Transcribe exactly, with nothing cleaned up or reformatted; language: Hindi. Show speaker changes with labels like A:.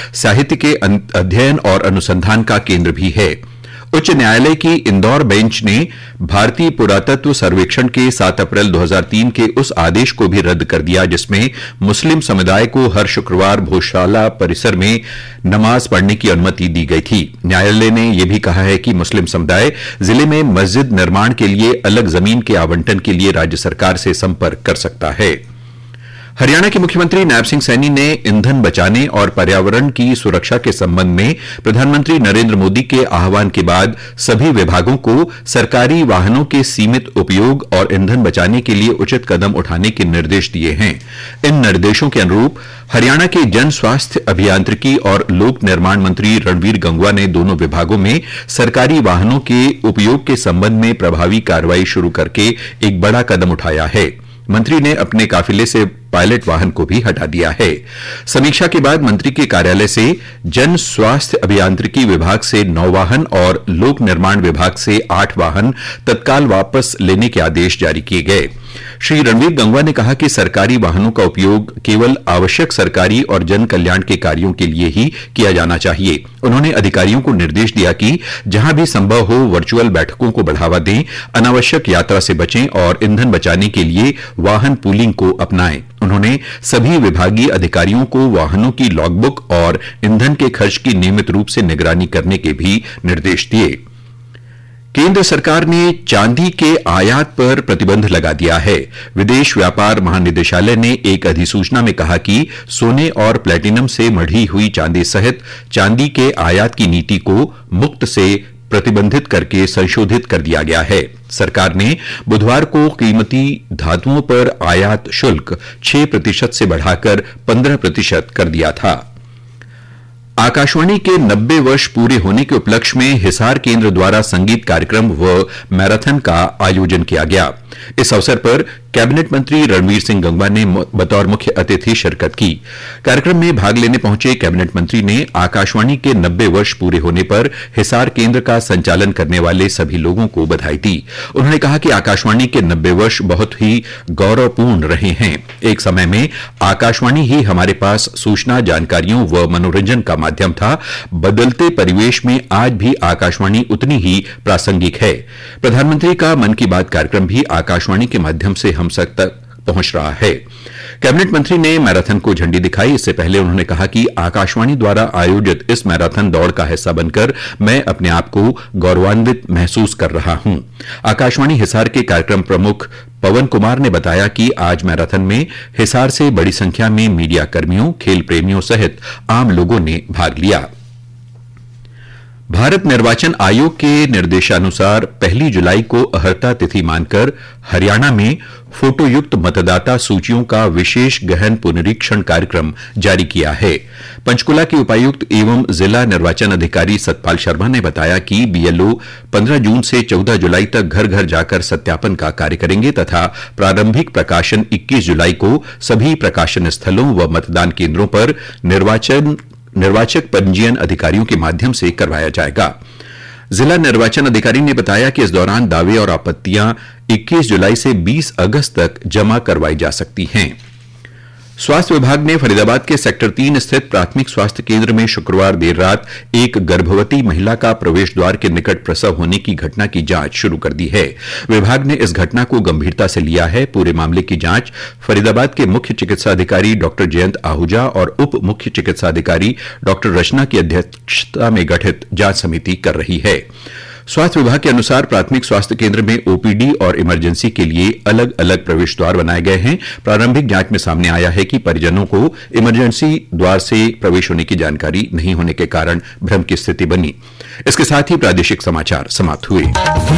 A: साहित्य के अध्ययन और अनुसंधान का केंद्र भी है। उच्च न्यायालय की इंदौर बेंच ने भारतीय पुरातत्व सर्वेक्षण के सात अप्रैल दो हज़ार तीन के उस आदेश को भी रद्द कर दिया जिसमें मुस्लिम समुदाय को हर शुक्रवार भोजशाला परिसर में नमाज पढ़ने की अनुमति दी गई थी। न्यायालय ने यह भी कहा है कि मुस्लिम समुदाय जिले में मस्जिद निर्माण के लिए अलग जमीन के आवंटन के लिए राज्य सरकार से संपर्क कर सकता है। हरियाणा के मुख्यमंत्री नायब सिंह सैनी ने ईंधन बचाने और पर्यावरण की सुरक्षा के संबंध में प्रधानमंत्री नरेंद्र मोदी के आह्वान के बाद सभी विभागों को सरकारी वाहनों के सीमित उपयोग और ईंधन बचाने के लिए उचित कदम उठाने के निर्देश दिए हैं। इन निर्देशों के अनुरूप हरियाणा के जन स्वास्थ्य अभियांत्रिकी और लोक निर्माण मंत्री रणवीर गंगवा ने दोनों विभागों में सरकारी वाहनों के उपयोग के संबंध में प्रभावी कार्रवाई शुरू करके एक बड़ा कदम उठाया है। मंत्री ने अपने काफिले से पायलट वाहन को भी हटा दिया है। समीक्षा के बाद मंत्री के कार्यालय से जन स्वास्थ्य अभियांत्रिकी विभाग से नौ वाहन और लोक निर्माण विभाग से आठ वाहन तत्काल वापस लेने के आदेश जारी किए गए। श्री रणवीर गंगवा ने कहा कि सरकारी वाहनों का उपयोग केवल आवश्यक सरकारी और जन कल्याण के कार्यों के लिए ही किया जाना चाहिए। उन्होंने अधिकारियों को निर्देश दिया कि जहां भी संभव हो वर्चुअल बैठकों को बढ़ावा दें, अनावश्यक यात्रा से बचें और ईंधन बचाने के लिए वाहन पूलिंग को अपनाएं। उन्होंने सभी विभागीय अधिकारियों को वाहनों की लॉगबुक और ईंधन के खर्च की नियमित रूप से निगरानी करने के भी निर्देश दिए। केंद्र सरकार ने चांदी के आयात पर प्रतिबंध लगा दिया है। विदेश व्यापार महानिदेशालय ने एक अधिसूचना में कहा कि सोने और प्लेटिनम से मढ़ी हुई चांदी सहित चांदी के आयात की नीति को मुक्त से प्रतिबंधित करके संशोधित कर दिया गया है। सरकार ने बुधवार को कीमती धातुओं पर आयात शुल्क छह प्रतिशत से बढ़ाकर पंद्रह प्रतिशत कर दिया था। आकाशवाणी के नब्बे वर्ष पूरे होने के उपलक्ष्य में हिसार केंद्र द्वारा संगीत कार्यक्रम व मैराथन का आयोजन किया गया। इस अवसर पर कैबिनेट मंत्री रणवीर सिंह गंगवा ने बतौर मुख्य अतिथि शिरकत की। कार्यक्रम में भाग लेने पहुंचे कैबिनेट मंत्री ने आकाशवाणी के नब्बे वर्ष पूरे होने पर हिसार केंद्र का संचालन करने वाले सभी लोगों को बधाई दी। उन्होंने कहा कि आकाशवाणी के नब्बे वर्ष बहुत ही गौरवपूर्ण रहे हैं। एक समय में आकाशवाणी ही हमारे पास सूचना, जानकारियों व मनोरंजन का माध्यम था। बदलते परिवेश में आज भी आकाशवाणी उतनी ही प्रासंगिक है। प्रधानमंत्री का मन की बात कार्यक्रम भी आकाशवाणी के माध्यम से हम सब तक पहुंच रहा है। कैबिनेट मंत्री ने मैराथन को झंडी दिखाई। इससे पहले उन्होंने कहा कि आकाशवाणी द्वारा आयोजित इस मैराथन दौड़ का हिस्सा बनकर मैं अपने आप को गौरवान्वित महसूस कर रहा हूं। आकाशवाणी हिसार के कार्यक्रम प्रमुख पवन कुमार ने बताया कि आज मैराथन में हिसार से बड़ी संख्या में मीडिया कर्मियों, खेल प्रेमियों सहित आम लोगों ने भाग लिया। भारत निर्वाचन आयोग के निर्देशानुसार पहली जुलाई को अहर्ता तिथि मानकर हरियाणा में फोटोयुक्त मतदाता सूचियों का विशेष गहन पुनरीक्षण कार्यक्रम जारी किया है। पंचकुला के उपायुक्त एवं जिला निर्वाचन अधिकारी सतपाल शर्मा ने बताया कि बीएलओ पंद्रह जून से चौदह जुलाई तक घर घर जाकर सत्यापन का कार्य करेंगे तथा प्रारंभिक प्रकाशन इक्कीस जुलाई को सभी प्रकाशन स्थलों व मतदान केंद्रों पर निर्वाचन निर्वाचक पंजीयन अधिकारियों के माध्यम से करवाया जाएगा। जिला निर्वाचन अधिकारी ने बताया कि इस दौरान दावे और आपत्तियां इक्कीस जुलाई से बीस अगस्त तक जमा करवाई जा सकती हैं। स्वास्थ्य विभाग ने फरीदाबाद के सेक्टर तीन स्थित प्राथमिक स्वास्थ्य केंद्र में शुक्रवार देर रात एक गर्भवती महिला का प्रवेश द्वार के निकट प्रसव होने की घटना की जांच शुरू कर दी है। विभाग ने इस घटना को गंभीरता से लिया है। पूरे मामले की जांच फरीदाबाद के मुख्य चिकित्सा अधिकारी डॉक्टर जयंत आहूजा और उप मुख्य चिकित्सा अधिकारी डॉक्टर रचना की अध्यक्षता में गठित जांच समिति कर रही है। स्वास्थ्य विभाग के अनुसार प्राथमिक स्वास्थ्य केंद्र में ओपीडी और इमरजेंसी के लिए अलग अलग प्रवेश द्वार बनाए गए हैं। प्रारंभिक जांच में सामने आया है कि परिजनों को इमरजेंसी द्वार से प्रवेश होने की जानकारी नहीं होने के कारण भ्रम की स्थिति बनी। इसके साथ ही प्रादेशिक समाचार समाप्त हुए।